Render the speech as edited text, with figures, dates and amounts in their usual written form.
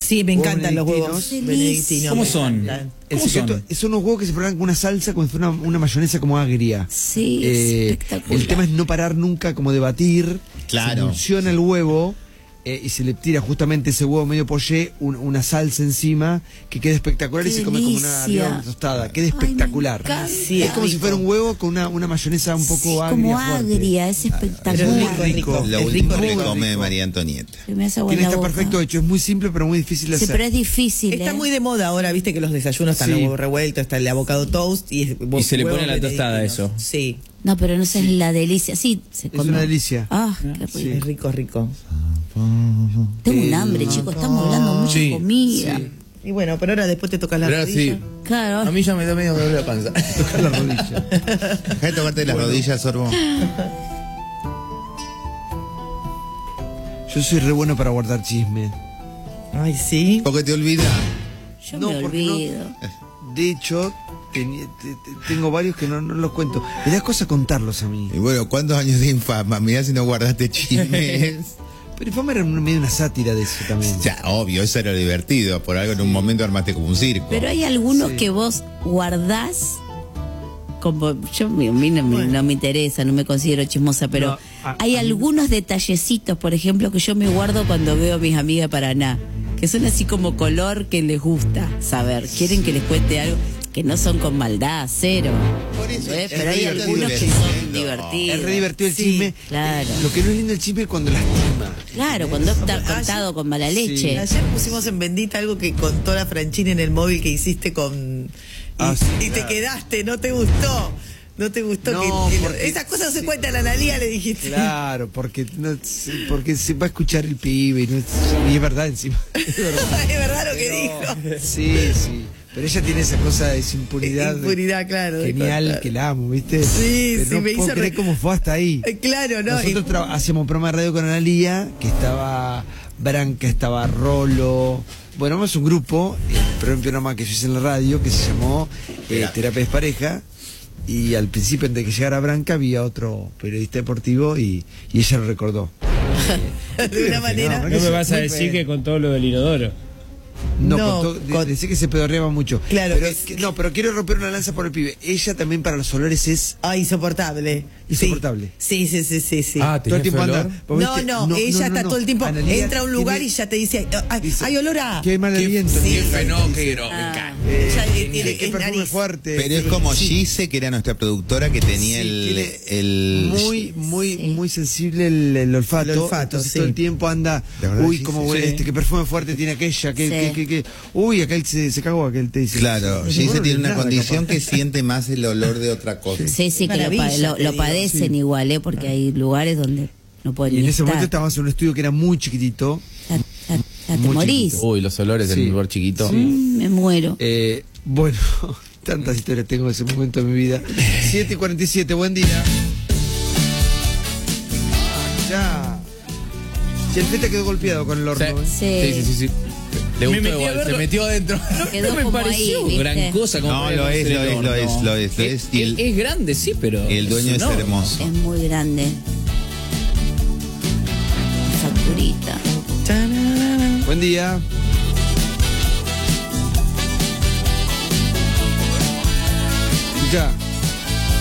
Sí, me encantan los huevos benedictinos. ¿Cómo son? El secreto son unos huevos que se preparan con una salsa, como si fuera una mayonesa como agria. Sí, espectacular. El tema es no parar nunca como de batir. Claro. Se emulsiona el huevo y se le tira justamente ese huevo medio poché, una salsa encima que queda espectacular. Qué y se come como una tostada. Queda espectacular. Sí, es como si fuera un huevo con una mayonesa un poco agria. Como fuerte. agria, es espectacular. Es muy rico. Lo último que come María Antonieta. Me hace agua en Tiene la está boca. perfecto hecho. Es muy simple, pero muy difícil de Sí, hacer. pero es difícil. Está muy de moda ahora, viste que los desayunos están los huevos revueltos, está el avocado toast y se le pone a la tostada eso. Sí. No, pero no sé, es la delicia. Sí, se come. Es una delicia. Ah, qué rico. Es rico, rico. Tengo un hambre, chicos. Estamos hablando mucho de comida. Sí. Y bueno, pero ahora después te tocas la Pero rodilla. sí. Claro. A mí ya me da medio dolor la panza. Tocar la rodilla. Deja de tocarte las rodillas, Sorbo. Yo soy re bueno para guardar chisme. Ay, sí. Porque te olvidas. Yo No, me porque no. olvido. De hecho, tengo varios que no los cuento. Me da cosa contarlos a mí. Y bueno, ¿cuántos años de infama? Mirá si no guardaste chismes. Pero Infame era medio una sátira de eso también. Ya, obvio, eso era divertido. Por algo en un momento armaste como un circo. Pero hay algunos que vos guardás. Como yo a mí no me interesa, no me considero chismosa, pero hay algunos detallecitos, por ejemplo, que yo me guardo cuando veo a mis amigas de Paraná, que son así como color que les gusta saber. Quieren que les cuente algo que no son con maldad, cero. Por eso Pero hay divertido, algunos que son divertidos. Es re divertido el chisme. Claro. Lo que no es lindo el chisme es cuando lastima. Claro, cuando está contado con mala leche. Ayer pusimos en Bendita algo que contó la Franchini en el móvil que hiciste con... Y te quedaste, no te gustó. No te gustó No, que esas cosas no se cuentan a la Analía, le dijiste. Claro, porque se va a escuchar el pibe y es verdad encima. Es verdad lo que dijo. Sí. Pero ella tiene esa cosa de esa impunidad. Impunidad, claro. Genial, que la amo, ¿viste? Sí, pero sí, no me puedo hizo creer cómo fue hasta ahí. Claro, ¿no? Nosotros hacíamos un programa de radio con Analía, que estaba Branca, estaba Rolo. Bueno, vamos a un grupo, un programa que yo hice en la radio, que se llamó Terapia de Pareja. Y al principio, antes de que llegara Branca, había otro periodista deportivo y ella lo recordó. De una manera. No me vas a decir que con todo lo del inodoro. No, decía que se pedorreaba mucho. Claro. No, pero quiero romper una lanza por el pibe. Ella también para los olores es insoportable. insoportable. Sí. Ah, todo el tiempo anda. No, ella está todo el tiempo, Analía entra a un lugar tiene- y ya te dice, hay olor a... Que hay mal aliento. Sí. Ella tiene qué perfume fuerte. Pero es como Gise, que era nuestra productora, que tenía muy sensible el olfato. Entonces todo el tiempo anda, uy, como huele qué perfume fuerte tiene aquella, uy, aquel se cagó, aquel te dice. Claro, No, Gise no, tiene una nada, condición capaz. que siente más el olor de otra cosa. Sí, que Maravilla, te lo digo. padecen igual, porque hay lugares donde no pueden Y en ni ese momento estar. estábamos en un estudio que era muy chiquitito. Ya te muy morís. chiquito. Uy, los olores Sí. del lugar chiquito. Me muero. Bueno, tantas historias tengo de ese momento de mi vida. 7:47, buen día. Ya. El Feta quedó golpeado con el horno. Sí. Le gustó igual, se metió adentro. Quedó No me como pareció ahí, ¿viste? gran cosa como No, para lo hacer es, el lo es, horno. lo es, lo es, lo es. Y Es grande, sí, pero... el dueño es no. hermoso. Es muy grande. Facturita. Buen día. Ya.